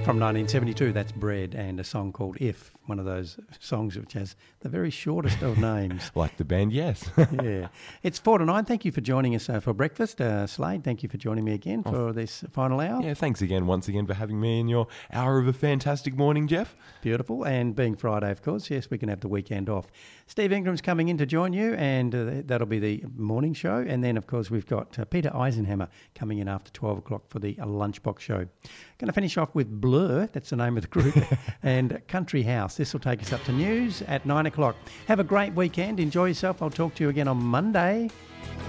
From 1972, that's Bread, and a song called If, one of those songs which has the very shortest of names. Like the band, yes. Yeah. It's 4 to 9. Thank you for joining us for breakfast. Slade, thank you for joining me again for this final hour. Yeah, thanks once again for having me in your hour of a fantastic morning, Jeff. Beautiful. And being Friday, of course, yes, we can have the weekend off. Steve Ingram's coming in to join you, and that'll be the morning show. And then, of course, we've got Peter Eisenhammer coming in after 12 o'clock for the Lunchbox show. Going to finish off with Blur, that's the name of the group, and Country House. This will take us up to news at 9 o'clock. Have a great weekend. Enjoy yourself. I'll talk to you again on Monday.